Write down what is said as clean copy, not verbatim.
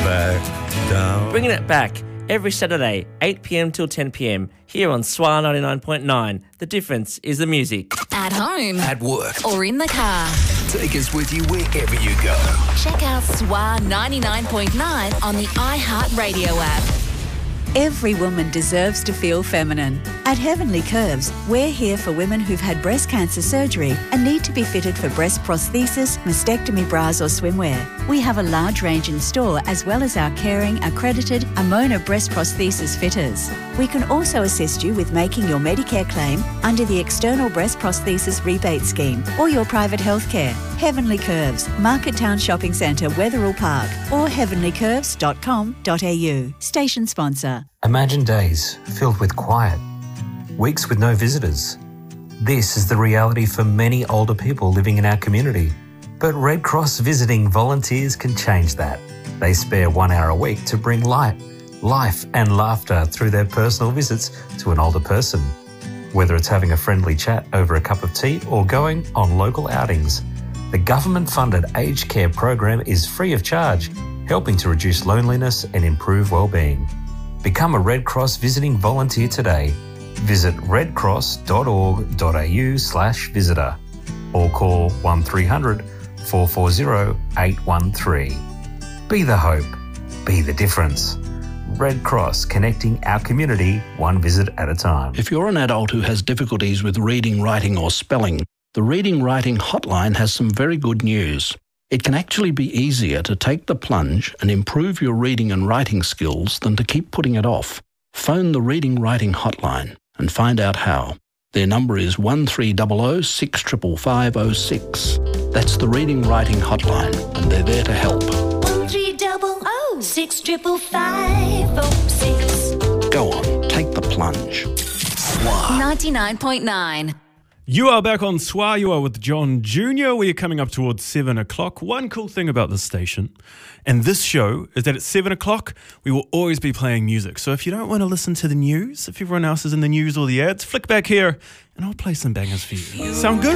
back down. Bringing it back every Saturday, 8 p.m. till 10 p.m. here on SWA 99.9. The difference is the music. At home. At work. Or in the car. Take us with you wherever you go. Check out SWA 99.9 on the iHeartRadio app. Every woman deserves to feel feminine. At Heavenly Curves, we're here for women who've had breast cancer surgery and need to be fitted for breast prosthesis, mastectomy bras or swimwear. We have a large range in store as well as our caring, accredited Amona breast prosthesis fitters. We can also assist you with making your Medicare claim under the External Breast Prosthesis Rebate Scheme or your private healthcare. Heavenly Curves, Market Town Shopping Centre, Wetherill Park or heavenlycurves.com.au. Station sponsor. Imagine days filled with quiet, weeks with no visitors. This is the reality for many older people living in our community. But Red Cross visiting volunteers can change that. They spare 1 hour a week to bring light, life and laughter through their personal visits to an older person. Whether it's having a friendly chat over a cup of tea or going on local outings, the government-funded aged care program is free of charge, helping to reduce loneliness and improve well-being. Become a Red Cross visiting volunteer today. Visit redcross.org.au/visitor or call 1300 440 813. Be the hope. Be the difference. Red Cross, connecting our community one visit at a time. If you're an adult who has difficulties with reading, writing or spelling, the Reading Writing Hotline has some very good news. It can actually be easier to take the plunge and improve your reading and writing skills than to keep putting it off. Phone the Reading Writing Hotline and find out how. Their number is 1300 65506. That's the Reading Writing Hotline, and they're there to help. 1300 65506. Go on, take the plunge. 99.9. You are back on SWA. You are with John Jr. We are coming up towards 7 o'clock. One cool thing about this station and this show is that at 7 o'clock, we will always be playing music. So if you don't want to listen to the news, if everyone else is in the news or the ads, flick back here and I'll play some bangers for you. Sound good?